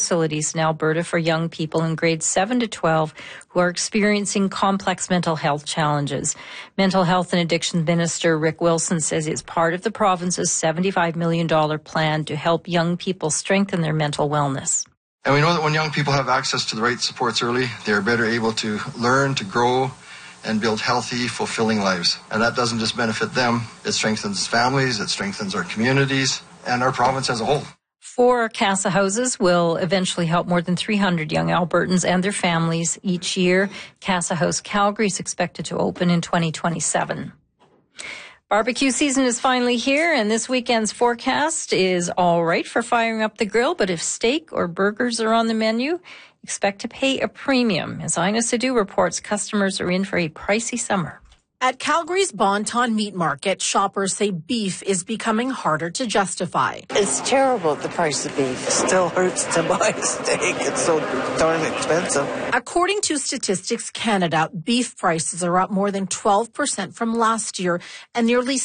facilities in Alberta for young people in grades 7 to 12 who are experiencing complex mental health challenges. Mental Health and Addiction Minister Rick Wilson says it's part of the province's $75 million plan to help young people strengthen their mental wellness. And we know that when young people have access to the right supports early, they are better able to learn, to grow, and build healthy, fulfilling lives. And that doesn't just benefit them, it strengthens families, it strengthens our communities, and our province as a whole. 4 CASA houses will eventually help more than 300 young Albertans and their families each year. CASA House Calgary is expected to open in 2027. Barbecue season is finally here, and this weekend's forecast is all right for firing up the grill, but if steak or burgers are on the menu, expect to pay a premium. As Ina Sidhu reports, customers are in for a pricey summer. At Calgary's Bon Ton Meat Market, shoppers say beef is becoming harder to justify. It's terrible, the price of beef. It still hurts to buy a steak. It's so darn expensive. According to Statistics Canada, beef prices are up more than 12% from last year and nearly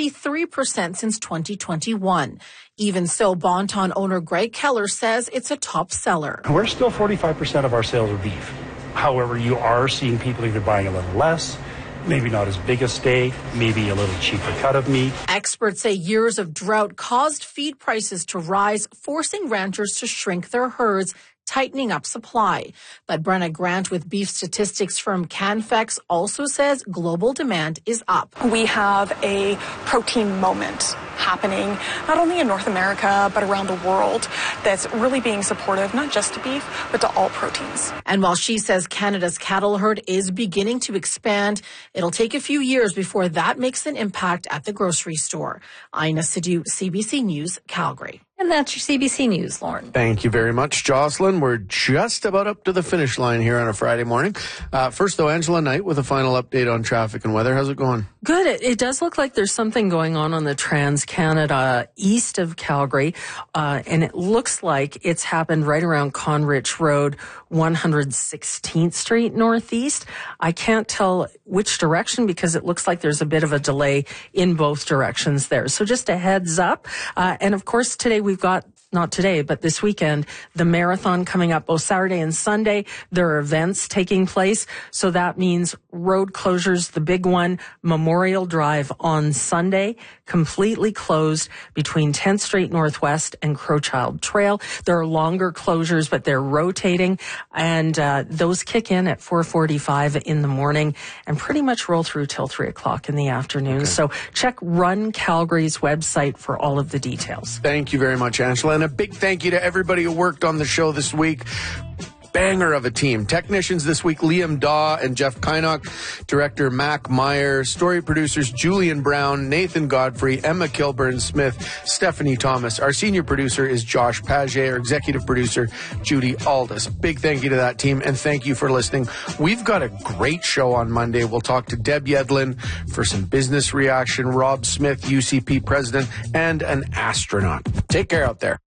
63% since 2021. Even so, Bon Ton owner Greg Keller says it's a top seller. We're still 45% of our sales are beef. However, you are seeing people either buying a little less, maybe not as big a steak, maybe a little cheaper cut of meat. Experts say years of drought caused feed prices to rise, forcing ranchers to shrink their herds, tightening up supply. But Brenna Grant with beef statistics firm Canfex also says global demand is up. We have a protein moment happening not only in North America but around the world that's really being supportive not just to beef but to all proteins. And while she says Canada's cattle herd is beginning to expand, it'll take a few years before that makes an impact at the grocery store. Ina Sidhu, CBC News, Calgary. And that's your CBC News, Lauren. Thank you very much, Jocelyn. We're just about up to the finish line here on a Friday morning. First, though, Angela Knight with a final update on traffic and weather. How's it going? Good. It does look like there's something going on the Trans-Canada east of Calgary, and it looks like it's happened right around Conrich Road, 116th Street Northeast. I can't tell which direction because it looks like there's a bit of a delay in both directions there. So just a heads up. And of course, today we've got, not today, but this weekend, the marathon coming up both Saturday and Sunday. There are events taking place. So that means road closures, the big one, Memorial Drive on Sunday, completely closed between 10th Street Northwest and Crowchild Trail. There are longer closures, but they're rotating, and those kick in at 4:45 in the morning and pretty much roll through till 3 o'clock in the afternoon. Okay. So check Run Calgary's website for all of the details. Thank you very much, Angela. And a big thank you to everybody who worked on the show this week. Banger of a team. Technicians this week, Liam Daw and Jeff Kynock. Director Mac Meyer. Story producers, Julian Brown, Nathan Godfrey, Emma Kilburn-Smith, Stephanie Thomas. Our senior producer is Josh Paget. Our executive producer, Judy Aldis. Big thank you to that team, and thank you for listening. We've got a great show on Monday. We'll talk to Deb Yedlin for some business reaction, Rob Smith, UCP president, and an astronaut. Take care out there.